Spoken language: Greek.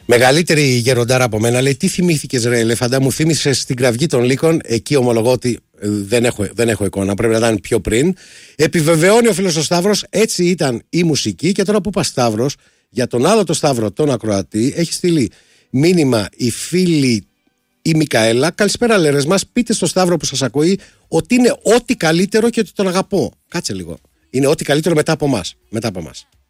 Μεγαλύτερη γεροντάρα από μένα λέει: τι θυμήθηκες, ρε Ελεφαντά, μου θύμισες την κραυγή των λύκων. Εκεί ομολογώ ότι δεν έχω εικόνα. Πρέπει να ήταν πιο πριν. Επιβεβαιώνει ο φίλος ο Σταύρος: έτσι ήταν η μουσική. Και τώρα που είπα Σταύρος, για τον άλλο το Σταύρο, τον ακροατή, έχει στείλει μήνυμα η φίλη η Μικαέλα. Καλησπέρα, λέρες μας. Πείτε στο Σταύρο που σας ακούει ότι είναι ό,τι καλύτερο και ότι τον αγαπώ. Κάτσε λίγο. Είναι ό,τι καλύτερο μετά από εμάς.